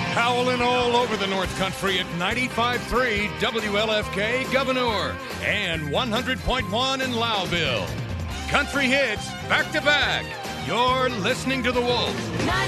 Howling all over the North Country at 95.3 WLFK Governor and 100.1 in Lowville. Country hits back to back. You're listening to The Wolf.